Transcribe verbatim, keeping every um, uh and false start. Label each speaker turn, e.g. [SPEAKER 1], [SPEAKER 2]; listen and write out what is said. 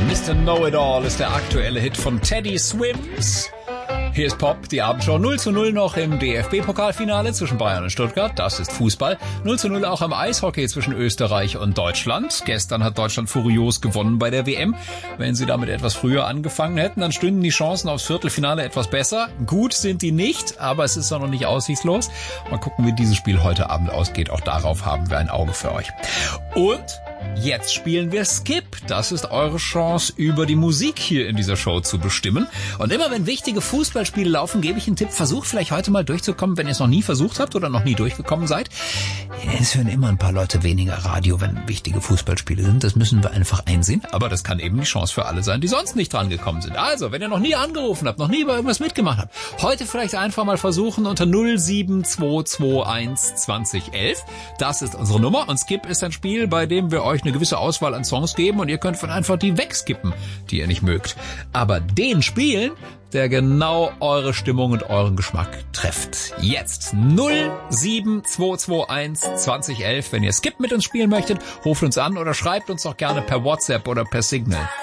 [SPEAKER 1] Mister Know-It-All ist der aktuelle Hit von Teddy Swims. Hier ist Pop, die Abendshow. null zu null noch im D F B-Pokalfinale zwischen Bayern und Stuttgart. Das ist Fußball. null zu null auch im Eishockey zwischen Österreich und Deutschland. Gestern hat Deutschland furios gewonnen bei der W M. Wenn sie damit etwas früher angefangen hätten, dann stünden die Chancen aufs Viertelfinale etwas besser. Gut sind die nicht, aber es ist auch noch nicht aussichtslos. Mal gucken, wie dieses Spiel heute Abend ausgeht. Auch darauf haben wir ein Auge für euch. Und jetzt spielen wir Skip. Das ist eure Chance, über die Musik hier in dieser Show zu bestimmen. Und immer wenn wichtige Fußballspiele laufen, gebe ich einen Tipp. Versucht vielleicht heute mal durchzukommen, wenn ihr es noch nie versucht habt oder noch nie durchgekommen seid. Es hören immer ein paar Leute weniger Radio, wenn wichtige Fußballspiele sind. Das müssen wir einfach einsehen. Aber das kann eben die Chance für alle sein, die sonst nicht dran gekommen sind. Also, wenn ihr noch nie angerufen habt, noch nie bei irgendwas mitgemacht habt, heute vielleicht einfach mal versuchen unter null sieben zwei zwei eins zwanzig elf. Das ist unsere Nummer. Und Skip ist ein Spiel, bei dem wir euch eine gewisse Auswahl an Songs geben und ihr könnt von einfach die wegskippen, die ihr nicht mögt. Aber den spielen, der genau eure Stimmung und euren Geschmack trifft. Jetzt null sieben zwei zwei eins zwanzig elf. Wenn ihr Skip mit uns spielen möchtet, ruft uns an oder schreibt uns doch gerne per WhatsApp oder per Signal.